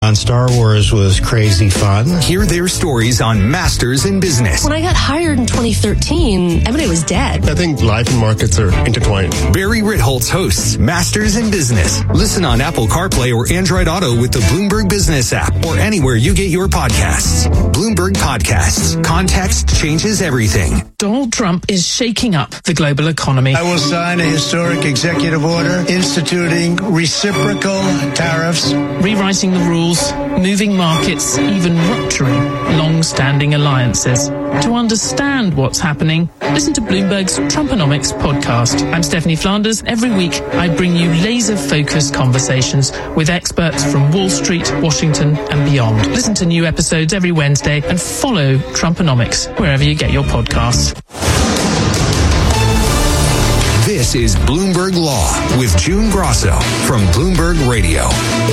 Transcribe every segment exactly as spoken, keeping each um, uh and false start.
on Star Wars was crazy fun. Hear their stories on Masters in Business. When I got hired in twenty thirteen, everybody was dead. I think life and markets are intertwined. Barry Ritholtz hosts Masters in Business. Listen on Apple CarPlay or Android Auto with the Bloomberg Business app or anywhere you get your podcasts. Bloomberg Podcasts. Context changes everything. Donald Trump is shaking up the global economy. I will sign a historic executive order instituting reciprocal tariffs, rewriting the rules, moving markets, even rupturing long-standing alliances. To understand what's happening, listen to Bloomberg's Trumponomics podcast. I'm Stephanie Flanders. Every week, I bring you laser-focused conversations with experts from Wall Street, Washington, and beyond. Listen to new episodes every Wednesday and follow Trumponomics wherever you get your podcasts. This is Bloomberg Law with June Grosso from Bloomberg Radio.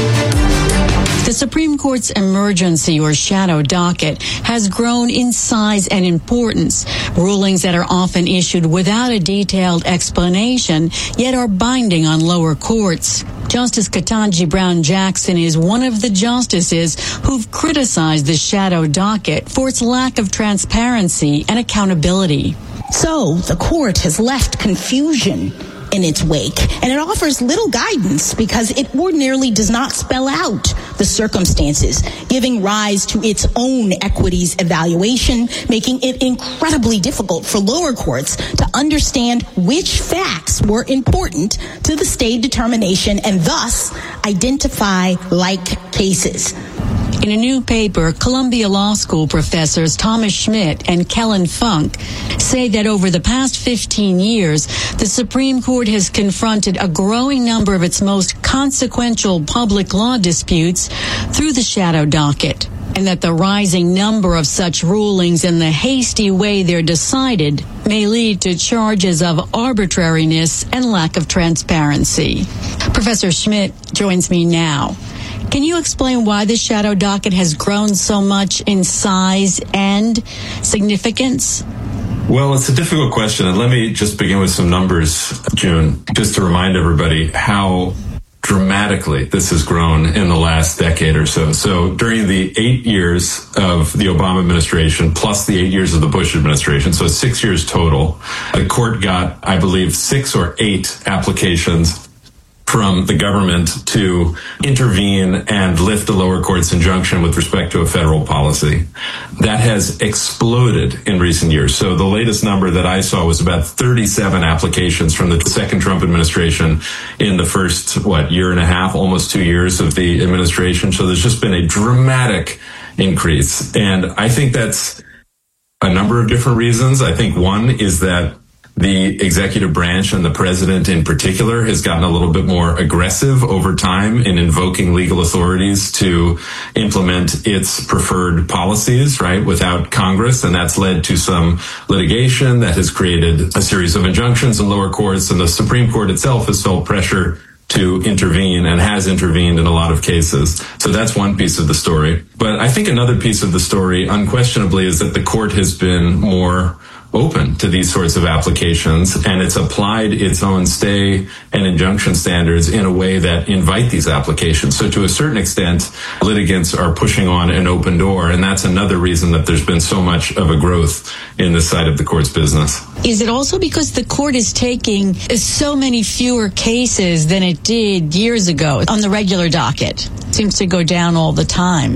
The Supreme Court's emergency or shadow docket has grown in size and importance. Rulings that are often issued without a detailed explanation, yet are binding on lower courts. Justice Ketanji Brown Jackson is one of the justices who've criticized the shadow docket for its lack of transparency and accountability. So the court has left confusion in its wake, and it offers little guidance because it ordinarily does not spell out the circumstances, giving rise to its own equities evaluation, making it incredibly difficult for lower courts to understand which facts were important to the stay determination and thus identify like cases. In a new paper, Columbia Law School professors Thomas Schmidt and Kellen Funk say that over the past fifteen years, the Supreme Court has confronted a growing number of its most consequential public law disputes through the shadow docket, and that the rising number of such rulings and the hasty way they're decided may lead to charges of arbitrariness and lack of transparency. Professor Schmidt joins me now. Can you explain why the shadow docket has grown so much in size and significance? Well, it's a difficult question, and let me just begin with some numbers, June, just to remind everybody how dramatically this has grown in the last decade or so. So during the eight years of the Obama administration, plus the eight years of the Bush administration, so six years total, the court got, I believe, six or eight applications from the government to intervene and lift the lower court's injunction with respect to a federal policy. That has exploded in recent years. So the latest number that I saw was about thirty-seven applications from the second Trump administration in the first, what, year and a half, almost two years of the administration. So there's just been a dramatic increase. And I think that's a number of different reasons. I think one is that the executive branch and the president in particular has gotten a little bit more aggressive over time in invoking legal authorities to implement its preferred policies, right, without Congress. And that's led to some litigation that has created a series of injunctions in lower courts. And the Supreme Court itself has felt pressure to intervene and has intervened in a lot of cases. So that's one piece of the story. But I think another piece of the story, unquestionably, is that the court has been more open to these sorts of applications, and it's applied its own stay and injunction standards in a way that invite these applications. So to a certain extent, litigants are pushing on an open door, and that's another reason that there's been so much of a growth in this side of the court's business. Is it also because the court is taking so many fewer cases than it did years ago on the regular docket? It seems to go down all the time.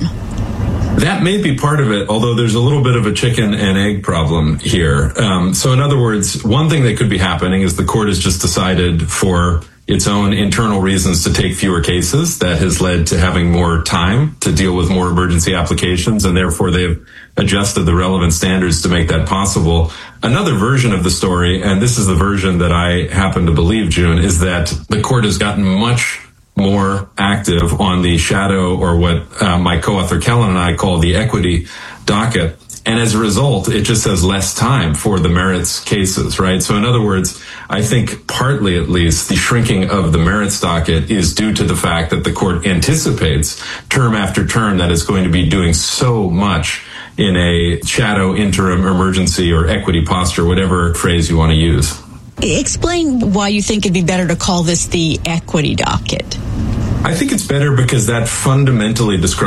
That may be part of it, although there's a little bit of a chicken and egg problem here. Um, so in other words, one thing that could be happening is the court has just decided for its own internal reasons to take fewer cases. That has led to having more time to deal with more emergency applications, and therefore they've adjusted the relevant standards to make that possible. Another version of the story, and this is the version that I happen to believe, June, is that the court has gotten much more active on the shadow, or what uh, my co-author Kellen and I call the equity docket. And as a result, it just has less time for the merits cases, right? So in other words, I think partly at least the shrinking of the merits docket is due to the fact that the court anticipates term after term that it's going to be doing so much in a shadow, interim, emergency, or equity posture, whatever phrase you want to use. Explain why you think it'd be better to call this the equity docket. I think it's better because that fundamentally describes